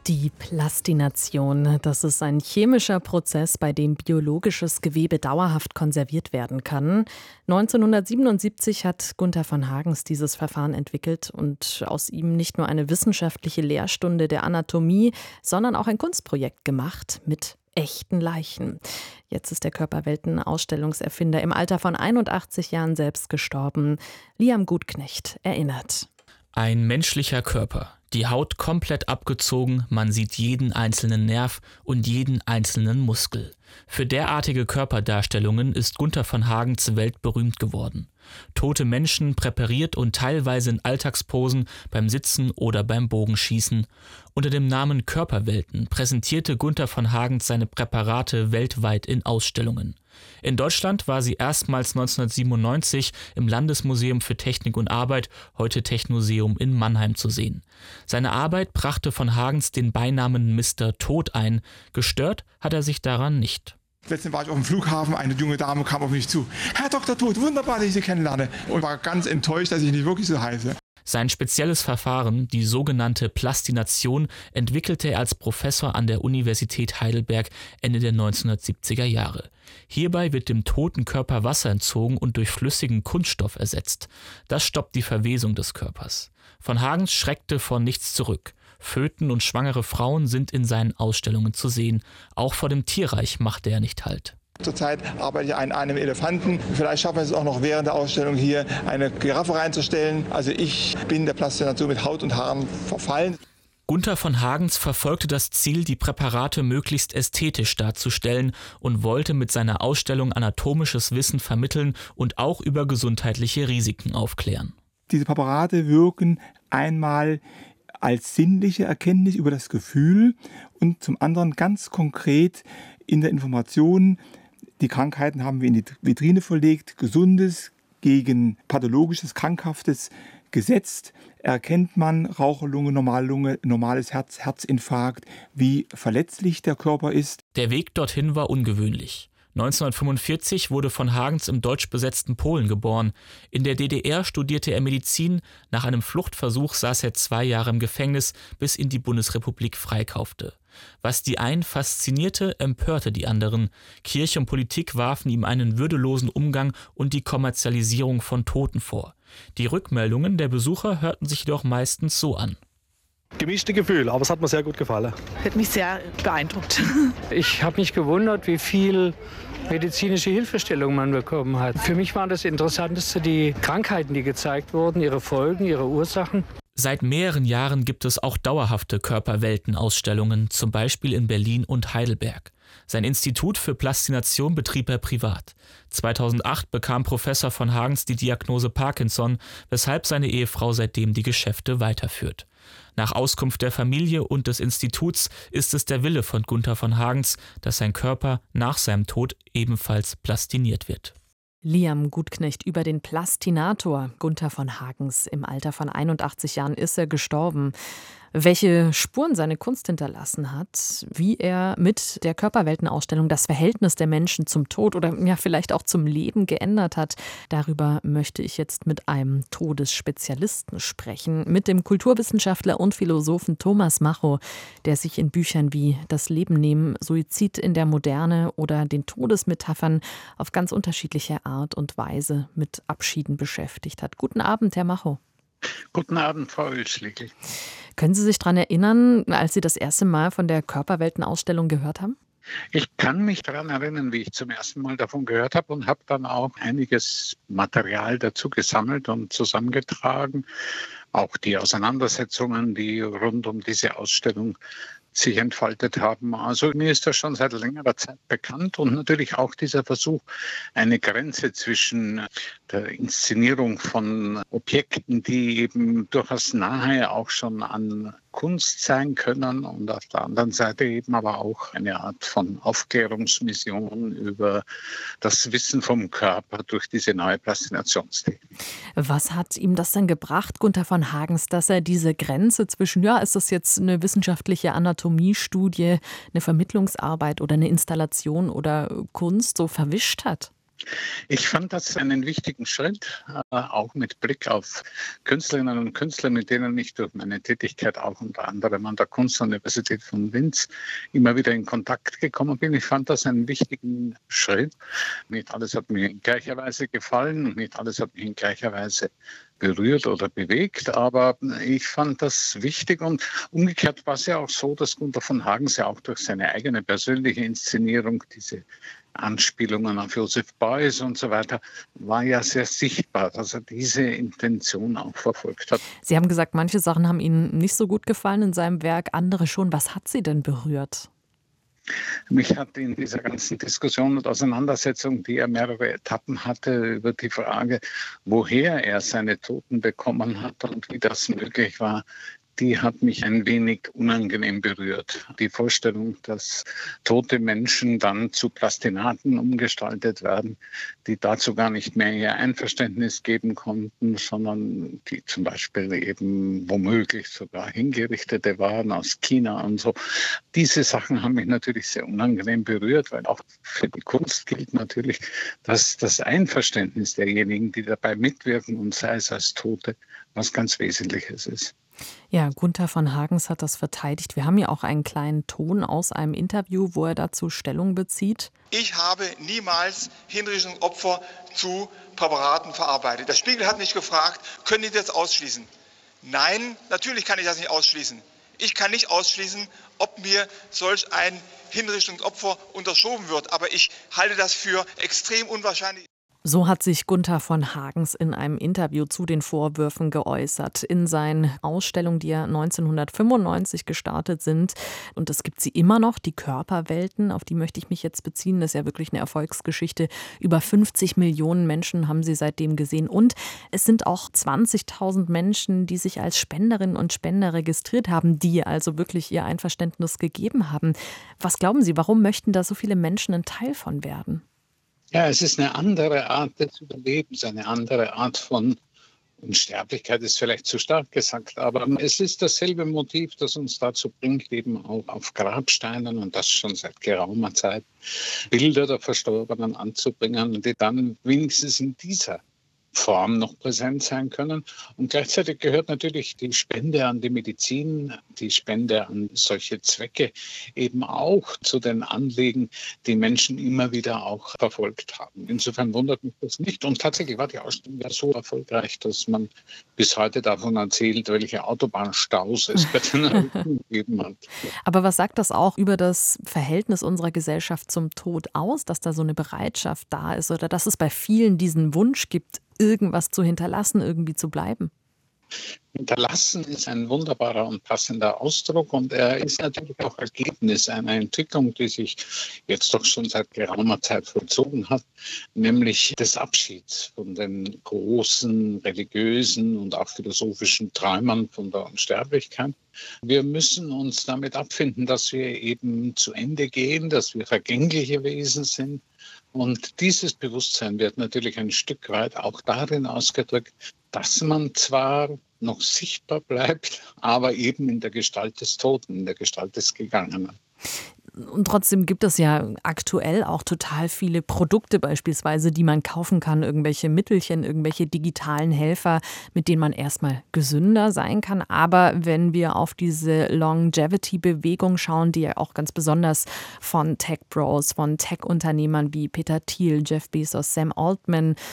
Die Plastination, das ist ein chemischer Prozess, bei dem biologisches Gewebe dauerhaft konserviert werden kann. 1977 hat Gunther von Hagens dieses Verfahren entwickelt und aus ihm nicht nur eine wissenschaftliche Lehrstunde der Anatomie, sondern auch ein Kunstprojekt gemacht mit echten Leichen. Jetzt ist der Körperwelten-Ausstellungserfinder im Alter von 81 Jahren selbst gestorben. Liam Gutknecht erinnert. Ein menschlicher Körper, die Haut komplett abgezogen, man sieht jeden einzelnen Nerv und jeden einzelnen Muskel. Für derartige Körperdarstellungen ist Gunther von Hagens weltberühmt geworden. Tote Menschen präpariert und teilweise in Alltagsposen beim Sitzen oder beim Bogenschießen. Unter dem Namen Körperwelten präsentierte Gunther von Hagens seine Präparate weltweit in Ausstellungen. In Deutschland war sie erstmals 1997 im Landesmuseum für Technik und Arbeit, heute Technoseum in Mannheim zu sehen. Seine Arbeit brachte von Hagens den Beinamen Mr. Tod ein. Gestört hat er sich daran nicht. Letztens war ich auf dem Flughafen, eine junge Dame kam auf mich zu. Herr Dr. Tod, wunderbar, dass ich Sie kennenlerne. Und war ganz enttäuscht, dass ich nicht wirklich so heiße. Sein spezielles Verfahren, die sogenannte Plastination, entwickelte er als Professor an der Universität Heidelberg Ende der 1970er Jahre. Hierbei wird dem toten Körper Wasser entzogen und durch flüssigen Kunststoff ersetzt. Das stoppt die Verwesung des Körpers. Von Hagens schreckte vor nichts zurück. Föten und schwangere Frauen sind in seinen Ausstellungen zu sehen. Auch vor dem Tierreich machte er nicht Halt. Zurzeit arbeite ich an einem Elefanten. Vielleicht schaffen wir es auch noch während der Ausstellung hier eine Giraffe reinzustellen. Also ich bin der Plastination mit Haut und Haaren verfallen. Gunther von Hagens verfolgte das Ziel, die Präparate möglichst ästhetisch darzustellen und wollte mit seiner Ausstellung anatomisches Wissen vermitteln und auch über gesundheitliche Risiken aufklären. Diese Präparate wirken einmal als sinnliche Erkenntnis über das Gefühl und zum anderen ganz konkret in der Information. Die Krankheiten haben wir in die Vitrine verlegt, Gesundes gegen Pathologisches, Krankhaftes gesetzt. Erkennt man Raucherlunge, Normallunge, normales Herz, Herzinfarkt, wie verletzlich der Körper ist. Der Weg dorthin war ungewöhnlich. 1945 wurde von Hagens im deutsch besetzten Polen geboren. In der DDR studierte er Medizin. Nach einem Fluchtversuch saß er 2 Jahre im Gefängnis, bis ihn die Bundesrepublik freikaufte. Was die einen faszinierte, empörte die anderen. Kirche und Politik warfen ihm einen würdelosen Umgang und die Kommerzialisierung von Toten vor. Die Rückmeldungen der Besucher hörten sich jedoch meistens so an. Gemischte Gefühle, aber es hat mir sehr gut gefallen. Hat mich sehr beeindruckt. Ich habe mich gewundert, wie viel medizinische Hilfestellung man bekommen hat. Für mich war das Interessanteste die Krankheiten, die gezeigt wurden, ihre Folgen, ihre Ursachen. Seit mehreren Jahren gibt es auch dauerhafte Körperweltenausstellungen, zum Beispiel in Berlin und Heidelberg. Sein Institut für Plastination betrieb er privat. 2008 bekam Professor von Hagens die Diagnose Parkinson, weshalb seine Ehefrau seitdem die Geschäfte weiterführt. Nach Auskunft der Familie und des Instituts ist es der Wille von Gunther von Hagens, dass sein Körper nach seinem Tod ebenfalls plastiniert wird. Liam Gutknecht über den Plastinator Gunther von Hagens. Im Alter von 81 Jahren ist er gestorben. Welche Spuren seine Kunst hinterlassen hat, wie er mit der Körperweltenausstellung das Verhältnis der Menschen zum Tod oder ja vielleicht auch zum Leben geändert hat, darüber möchte ich jetzt mit einem Todesspezialisten sprechen, mit dem Kulturwissenschaftler und Philosophen Thomas Macho, der sich in Büchern wie Das Leben nehmen, Suizid in der Moderne oder den Todesmetaphern auf ganz unterschiedliche Art und Weise mit Abschieden beschäftigt hat. Guten Abend, Herr Macho. Guten Abend, Frau Oelschlegel. Können Sie sich daran erinnern, als Sie das erste Mal von der Körperweltenausstellung gehört haben? Ich kann mich daran erinnern, wie ich zum ersten Mal davon gehört habe und habe dann auch einiges Material dazu gesammelt und zusammengetragen. Auch die Auseinandersetzungen, die rund um diese Ausstellung sich entfaltet haben. Also mir ist das schon seit längerer Zeit bekannt und natürlich auch dieser Versuch, eine Grenze zwischen der Inszenierung von Objekten, die eben durchaus nahe auch schon an Kunst sein können und auf der anderen Seite eben aber auch eine Art von Aufklärungsmission über das Wissen vom Körper durch diese neue Plastinationstheorie. Was hat ihm das denn gebracht, Gunther von Hagens, dass er diese Grenze zwischen, ja, ist das jetzt eine wissenschaftliche Anatomiestudie, eine Vermittlungsarbeit oder eine Installation oder Kunst so verwischt hat? Ich fand das einen wichtigen Schritt, auch mit Blick auf Künstlerinnen und Künstler, mit denen ich durch meine Tätigkeit auch unter anderem an der Kunstuniversität von Linz immer wieder in Kontakt gekommen bin. Ich fand das einen wichtigen Schritt. Nicht alles hat mir in gleicher Weise gefallen und nicht alles hat mich in gleicher Weise berührt oder bewegt, aber ich fand das wichtig und umgekehrt war es ja auch so, dass Gunther von Hagens ja auch durch seine eigene persönliche Inszenierung diese Anspielungen auf Joseph Beuys und so weiter, war ja sehr sichtbar, dass er diese Intention auch verfolgt hat. Sie haben gesagt, manche Sachen haben Ihnen nicht so gut gefallen in seinem Werk, andere schon. Was hat Sie denn berührt? Mich hat in dieser ganzen Diskussion und Auseinandersetzung, die er mehrere Etappen hatte, über die Frage, woher er seine Toten bekommen hat und wie das möglich war, die hat mich ein wenig unangenehm berührt. Die Vorstellung, dass tote Menschen dann zu Plastinaten umgestaltet werden, die dazu gar nicht mehr ihr Einverständnis geben konnten, sondern die zum Beispiel eben womöglich sogar Hingerichtete waren aus China und so. Diese Sachen haben mich natürlich sehr unangenehm berührt, weil auch für die Kunst gilt natürlich, dass das Einverständnis derjenigen, die dabei mitwirken und sei es als Tote, was ganz Wesentliches ist. Ja, Gunther von Hagens hat das verteidigt. Wir haben ja auch einen kleinen Ton aus einem Interview, wo er dazu Stellung bezieht. Ich habe niemals Hinrichtungsopfer zu Präparaten verarbeitet. Der Spiegel hat mich gefragt, können Sie das ausschließen? Nein, natürlich kann ich das nicht ausschließen. Ich kann nicht ausschließen, ob mir solch ein Hinrichtungsopfer unterschoben wird. Aber ich halte das für extrem unwahrscheinlich. So hat sich Gunther von Hagens in einem Interview zu den Vorwürfen geäußert. In seinen Ausstellungen, die ja 1995 gestartet sind, und es gibt sie immer noch, die Körperwelten, auf die möchte ich mich jetzt beziehen, das ist ja wirklich eine Erfolgsgeschichte. Über 50 Millionen Menschen haben sie seitdem gesehen und es sind auch 20.000 Menschen, die sich als Spenderinnen und Spender registriert haben, die also wirklich ihr Einverständnis gegeben haben. Was glauben Sie, warum möchten da so viele Menschen ein Teil von werden? Ja, es ist eine andere Art des Überlebens, eine andere Art von Unsterblichkeit ist vielleicht zu stark gesagt, aber es ist dasselbe Motiv, das uns dazu bringt, eben auch auf Grabsteinen und das schon seit geraumer Zeit Bilder der Verstorbenen anzubringen, die dann wenigstens in dieser Form noch präsent sein können. Und gleichzeitig gehört natürlich die Spende an die Medizin, die Spende an solche Zwecke eben auch zu den Anliegen, die Menschen immer wieder auch verfolgt haben. Insofern wundert mich das nicht. Und tatsächlich war die Ausstellung ja so erfolgreich, dass man bis heute davon erzählt, welche Autobahnstaus es bei den Leuten gegeben hat. Aber was sagt das auch über das Verhältnis unserer Gesellschaft zum Tod aus, dass da so eine Bereitschaft da ist oder dass es bei vielen diesen Wunsch gibt, irgendwas zu hinterlassen, irgendwie zu bleiben? Hinterlassen ist ein wunderbarer und passender Ausdruck und er ist natürlich auch Ergebnis einer Entwicklung, die sich jetzt doch schon seit geraumer Zeit vollzogen hat, nämlich des Abschieds von den großen religiösen und auch philosophischen Träumern von der Unsterblichkeit. Wir müssen uns damit abfinden, dass wir eben zu Ende gehen, dass wir vergängliche Wesen sind. Und dieses Bewusstsein wird natürlich ein Stück weit auch darin ausgedrückt, dass man zwar noch sichtbar bleibt, aber eben in der Gestalt des Toten, in der Gestalt des Gegangenen. Und trotzdem gibt es ja aktuell auch total viele Produkte beispielsweise, die man kaufen kann, irgendwelche Mittelchen, irgendwelche digitalen Helfer, mit denen man erstmal gesünder sein kann. Aber wenn wir auf diese Longevity-Bewegung schauen, die ja auch ganz besonders von Tech-Bros, von Tech-Unternehmern wie Peter Thiel, Jeff Bezos, Sam Altman